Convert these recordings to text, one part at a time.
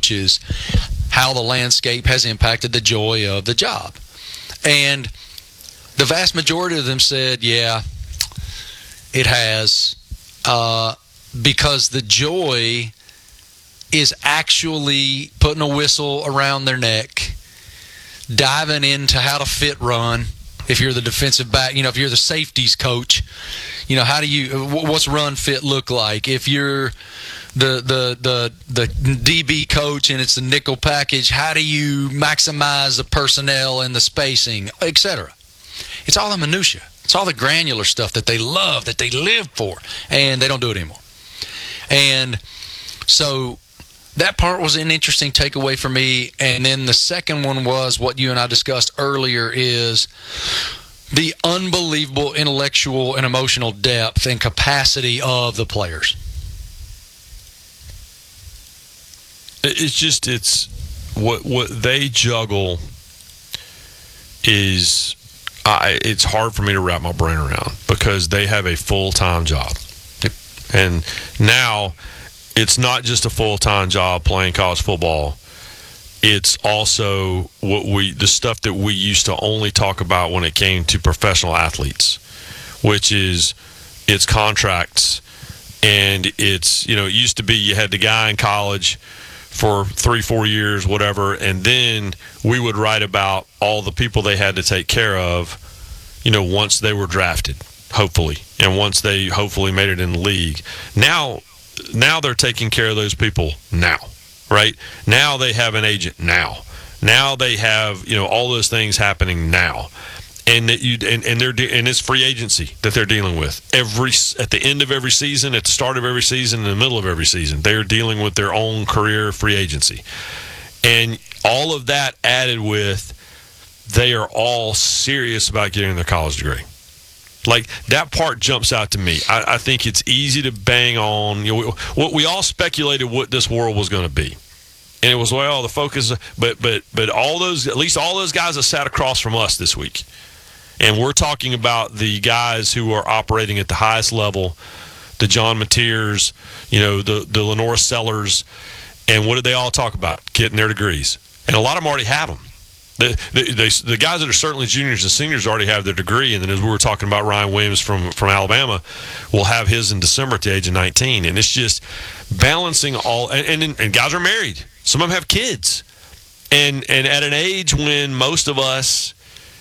coaches, how the landscape has impacted the joy of the job. And the vast majority of them said, yeah, it has, because the joy is actually putting a whistle around their neck, diving into how to fit run. If you're the defensive back, if you're the safeties coach, what's run fit look like? If you're the DB coach and it's the nickel package, how do you maximize the personnel and the spacing, etc.? It's all the minutia. It's all the granular stuff that they love, that they live for, and they don't do it anymore. And so that part was an interesting takeaway for me. And then the second one was what you and I discussed earlier, is the unbelievable intellectual and emotional depth and capacity of the players. It's what they juggle is, it's hard for me to wrap my brain around, because they have a full-time job. And now it's not just a full-time job playing college football. It's also the stuff that we used to only talk about when it came to professional athletes, which is it's contracts, and it's, it used to be you had the guy in college for 3-4 years, whatever, and then we would write about all the people they had to take care of, once they were drafted, hopefully, and once they hopefully made it in the league. Now they're taking care of those people now, right? Now they have an agent now. Now they have, all those things happening now. And it's free agency that they're dealing with at the end of every season, at the start of every season, in the middle of every season. They're dealing with their own career free agency, and all of that added with, they are all serious about getting their college degree. Like, that part jumps out to me. I think it's easy to bang on. We all speculated what this world was going to be. And it was, the focus, but all those, at least all those guys that sat across from us this week. And we're talking about the guys who are operating at the highest level, the John Mateers, the Lenore Sellers. And what did they all talk about? Getting their degrees. And a lot of them already have them. The guys that are certainly juniors and seniors already have their degree. And then, as we were talking about, Ryan Williams from Alabama will have his in December at the age of 19. And it's just balancing all. And guys are married. Some of them have kids. And at an age when most of us,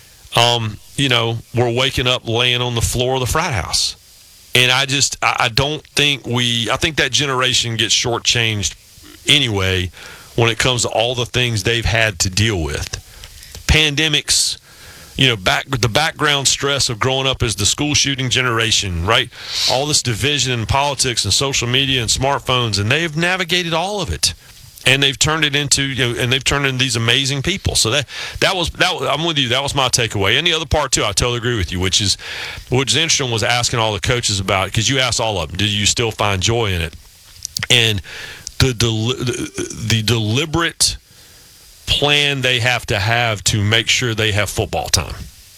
we're waking up laying on the floor of the frat house. And I think that generation gets shortchanged anyway when it comes to all the things they've had to deal with. Pandemics, the background stress of growing up as the school shooting generation, right? All this division in politics and social media and smartphones, and they've navigated all of it. And they've turned it into, these amazing people. So that was I'm with you. That was my takeaway. And the other part too, I totally agree with you, which is interesting, was asking all the coaches about, because you asked all of them, did you still find joy in it? And the deliberate plan they have to make sure they have football time.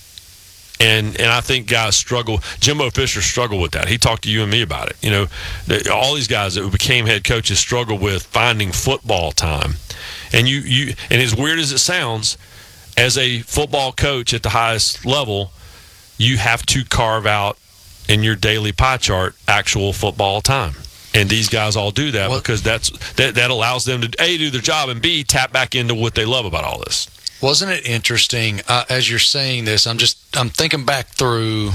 And I think guys struggle. Jimbo Fisher struggled with that. He talked to you and me about it. All these guys that became head coaches struggle with finding football time. And and as weird as it sounds, as a football coach at the highest level, you have to carve out in your daily pie chart actual football time. And these guys all do that because that allows them to A, do their job, and B, tap back into what they love about all this. Wasn't it interesting, as you're saying this, I'm thinking back through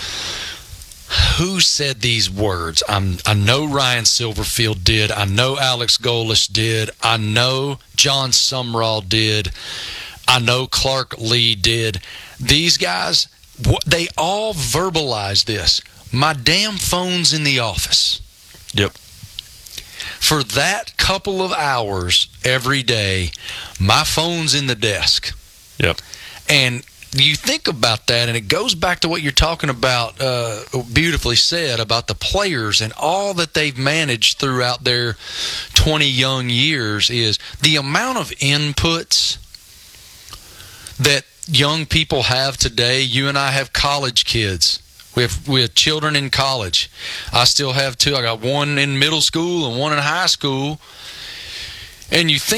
who said these words. I know Ryan Silverfield did. I know Alex Golesh did. I know John Sumrall did. I know Clark Lee did. These guys, they all verbalized this. My damn phone's in the office. Yep. For that couple of hours every day, my phone's in the desk. Yep. And you think about that, and it goes back to what you're talking about, beautifully said, about the players and all that they've managed throughout their 20 young years, is the amount of inputs that young people have today. You and I have college kids. We have children in college. I still have two. I got one in middle school and one in high school. And you think